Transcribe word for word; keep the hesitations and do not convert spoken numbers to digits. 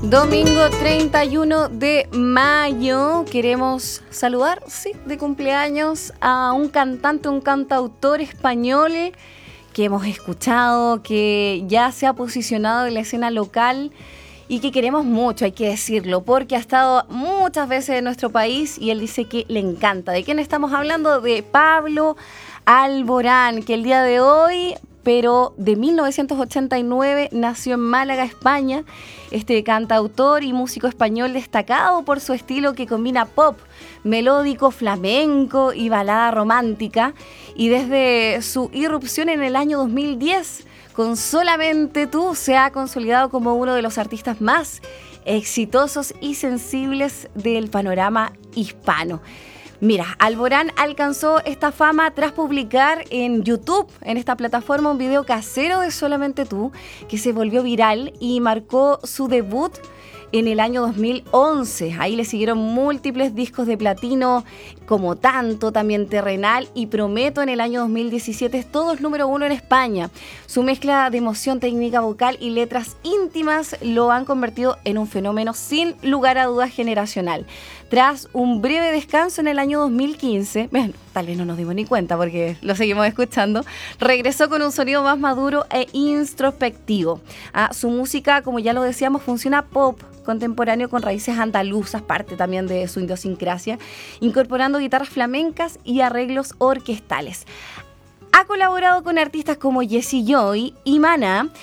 Domingo treinta y uno de mayo, queremos saludar, sí, de cumpleaños a un cantante, un cantautor español que hemos escuchado, que ya se ha posicionado en la escena local y que queremos mucho, hay que decirlo, porque ha estado muchas veces en nuestro país y él dice que le encanta. ¿De quién estamos hablando? De Pablo Alborán, que el día de hoy, pero de mil novecientos ochenta y nueve, nació en Málaga, España. Este cantautor y músico español destacado por su estilo que combina pop, melódico, flamenco y balada romántica. Y desde su irrupción en el año dos mil diez, con Solamente Tú, se ha consolidado como uno de los artistas más exitosos y sensibles del panorama hispano. Mira, Alborán alcanzó esta fama tras publicar en YouTube, en esta plataforma, un video casero de Solamente Tú, que se volvió viral y marcó su debut en el año dos mil once. Ahí le siguieron múltiples discos de platino, como Tanto, también Terrenal y Prometo en el año dos mil diecisiete, todos número uno en España. Su mezcla de emoción, técnica vocal y letras íntimas lo han convertido en un fenómeno sin lugar a dudas generacional. Tras un breve descanso en el año dos mil quince, bueno, tal vez no nos dimos ni cuenta porque lo seguimos escuchando, regresó con un sonido más maduro e introspectivo. Ah, su música, como ya lo decíamos, funciona pop contemporáneo con raíces andaluzas, parte también de su idiosincrasia, incorporando guitarras flamencas y arreglos orquestales. Ha colaborado con artistas como Jessie Joy y Maná